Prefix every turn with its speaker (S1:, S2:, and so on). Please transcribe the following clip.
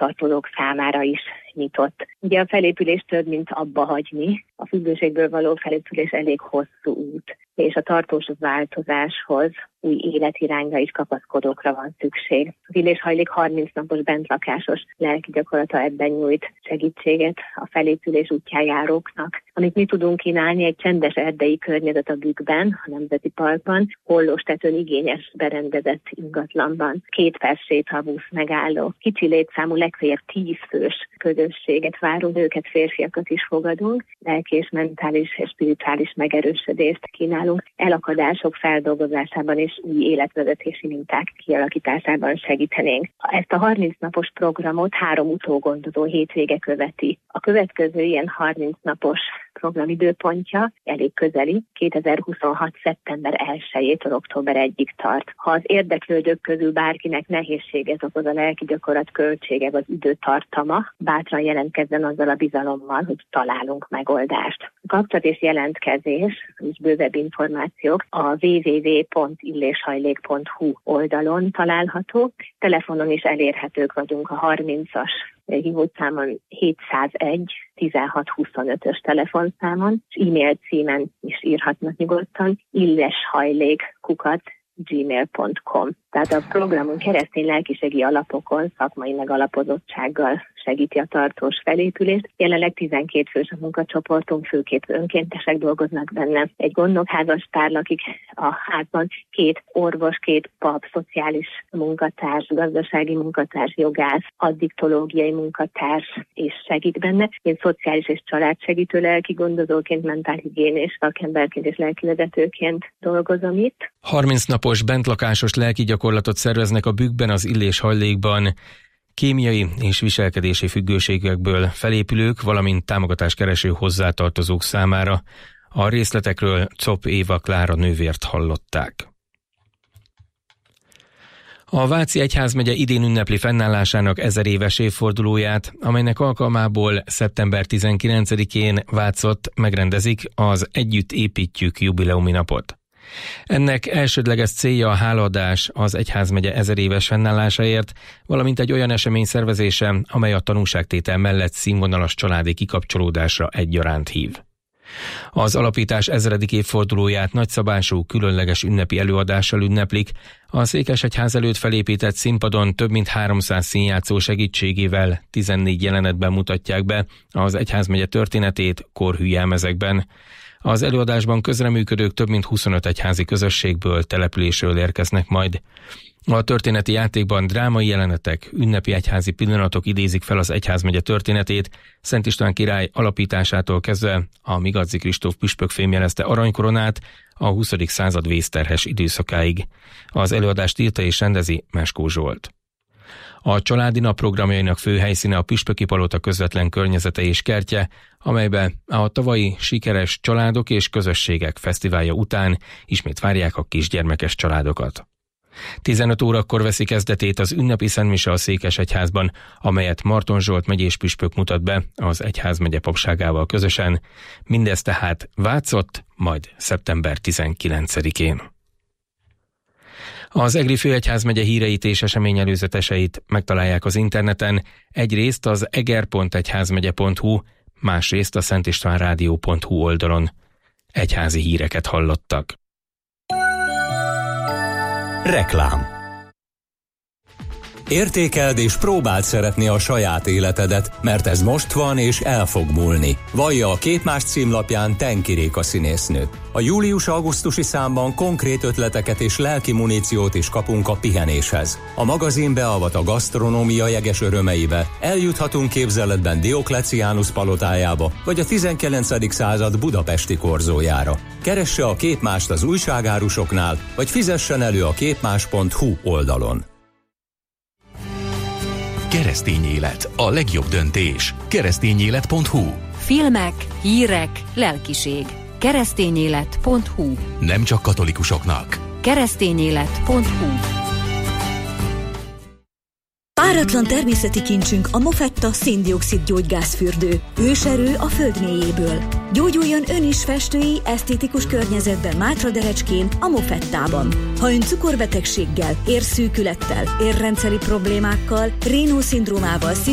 S1: hozzátartozók számára is nyitott. Ugye a felépülés több, mint abba hagyni. A függőségből való felépülés elég hosszú út, és a tartós változáshoz új életirányra is kapaszkodókra van szükség. Az Illés Hajlék 30 napos bentlakásos lelki gyakorlata ebben nyújt segítséget a felépülés útján járóknak. Amit mi tudunk kínálni, egy csendes erdei környezet a Bükkben, a Nemzeti Parkban, hollós tetőn igényes berendezett ingatlanban, 2 perc sétabusz megálló, kicsi létszámú, legfeljebb 10 fős közösséget váró nőket, férfiakat is fogadunk, lelki és mentális és spirituális megerősödést kínálunk, elakadások feldolgozásában és új életvezetési minták kialakításában segítenénk. Ezt a 30 napos programot 3 utógondozó hétvége követi. A következő ilyen 30 napos program időpontja elég közeli, 2026. szeptember 1-től október 1-ig tart. Ha az érdeklődők közül bárkinek nehézséget okoz a lelki gyakorlat költsége vagy időtartama, bátran jelentkezzen azzal a bizalommal, hogy találunk megoldást. A kapcsolat és jelentkezés, és bővebb információk a www.illeshajlék.hu oldalon található. Telefonon is elérhetők vagyunk a 30-as hívószámon 701 1625-ös telefonszámon, és e-mail címen is írhatnak nyugodtan, illeshajlék@gmail.com. Tehát a programunk keresztény lelkiségi alapokon, szakmai megalapozottsággal segíti a tartós felépülést. Jelenleg 12 fős a munkacsoportunk, főként önkéntesek dolgoznak benne. Egy gondnokházastár lakik a házban, 2 orvos, 2 pap, szociális munkatárs, gazdasági munkatárs, jogász, addiktológiai munkatárs is segít benne. Én szociális és családsegítő lelki gondozóként, mentálhigiénés szakemberként és lelkivezetőként dolgozom itt.
S2: 30 napos bentlakásos lelki gyakorlatot szerveznek a Bükkben, az Illés Hajlékban. Kémiai és viselkedési függőségekből felépülők, valamint támogatást kereső hozzátartozók számára. A részletekről Czop Éva Klára nővért hallották. A Váci Egyházmegye idén ünnepli fennállásának 1000 éves évfordulóját, amelynek alkalmából szeptember 19-én Vácott megrendezik az Együtt építjük jubileumi napot. Ennek elsődleges célja a hálaadás az egyházmegye 1000 éves fennállásáért, valamint egy olyan esemény szervezése, amely a tanúságtétel mellett színvonalas családi kikapcsolódásra egyaránt hív. Az alapítás 1000. évfordulóját nagyszabású, különleges ünnepi előadással ünneplik. A Székesegyház előtt felépített színpadon több mint 300 színjátszó segítségével 14 jelenetben mutatják be az egyházmegye történetét korhű jelmezekben. Az előadásban közreműködők több mint 25 egyházi közösségből, településről érkeznek majd. A történeti játékban drámai jelenetek, ünnepi egyházi pillanatok idézik fel az egyházmegye történetét, Szent István király alapításától kezdve a Migadzi Kristóf püspök fémjelezte aranykoronát a 20. század vészterhes időszakáig. Az előadást írta és rendezi Meskó Zsolt. A családi nap programjainak fő helyszíne a Püspöki Palota közvetlen környezete és kertje, amelybe a tavalyi sikeres családok és közösségek fesztiválja után ismét várják a kisgyermekes családokat. 15 órakor veszi kezdetét az ünnepi szentmise a Székesegyházban, amelyet Marton Zsolt megyés püspök mutat be az egyházmegye papságával közösen. Mindez tehát Vácott, majd szeptember 19-én. Az Egri Főegyházmegye híreit és eseményelőzeteseit megtalálják az interneten, egyrészt az eger.egyházmegye.hu, másrészt a szentistvánrádió.hu oldalon. Egyházi híreket hallottak.
S3: Reklám. Értékeld és próbáld szeretni a saját életedet, mert ez most van és el fog múlni. Vallja a Képmás címlapján Tenki Réka színésznő. A július-augusztusi számban konkrét ötleteket és lelki muníciót is kapunk a pihenéshez. A magazin beavat a gasztronómia jeges örömeibe, eljuthatunk képzeletben Diokleciánus palotájába, vagy a 19. század budapesti korzójára. Keresse a Képmást az újságárusoknál, vagy fizessen elő a képmás.hu oldalon.
S4: Keresztény élet, a legjobb döntés. Keresztényélet.hu.
S5: Filmek, hírek, lelkiség. Keresztényélet.hu.
S4: Nem csak katolikusoknak.
S5: Keresztényélet.hu.
S6: Páratlan természeti kincsünk a Mofetta szén-dioxid gyógygázfürdő. Őserő a föld mélyéből. Gyógyuljon ön is festői, esztétikus környezetben Mátraderecskén, a Mofettában. Ha ön cukorbetegséggel, érszűkülettel, érrendszeri problémákkal, Raynaud-szindrómával,